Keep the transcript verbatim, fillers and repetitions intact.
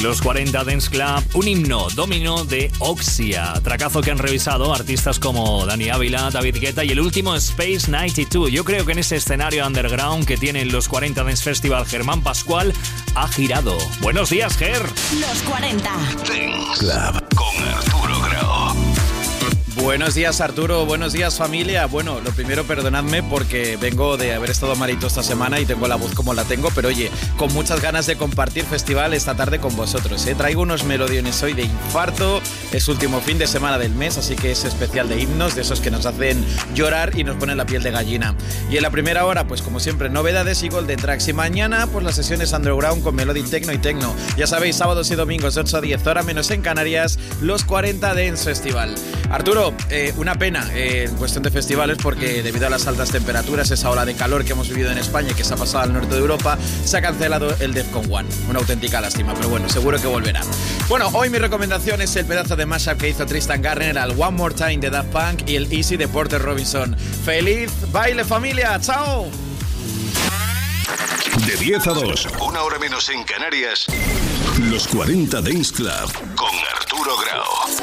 los cuarenta Dance Club, un himno domino de Oxia, tracazo que han revisado artistas como Dani Ávila, David Guetta y el último Space noventa y dos. Yo creo que en ese escenario underground que tienen los cuarenta Dance Festival, Germán Pascual ha girado. Buenos días, Ger. Los cuarenta Dance Club con Arturo Grau. Buenos días, Arturo, buenos días, familia. Bueno, lo primero, perdonadme porque vengo de haber estado malito esta semana y tengo la voz como la tengo, pero oye, con muchas ganas de compartir festival esta tarde con vosotros, ¿eh? Traigo unos melodiones hoy de infarto, es último fin de semana del mes, así que es especial de himnos, de esos que nos hacen llorar y nos ponen la piel de gallina. Y en la primera hora, pues como siempre, novedades y Golden Tracks. Y mañana, pues las sesiones underground con Melody Techno y Techno. Ya sabéis, sábados y domingos de ocho a diez, hora menos en Canarias, los cuarenta Dance Festival. Arturo, Eh, una pena eh, en cuestión de festivales porque debido a las altas temperaturas, esa ola de calor que hemos vivido en España y que se ha pasado al norte de Europa, se ha cancelado el Defcon One. Una auténtica lástima, pero bueno, seguro que volverá. Bueno, hoy mi recomendación es el pedazo de mashup que hizo Tristan Garner al One More Time de Daft Punk y el Easy de Porter Robinson. ¡Feliz baile, familia! ¡Chao! De diez a dos, una hora menos en Canarias, los cuarenta Dance Club con Arturo Grau.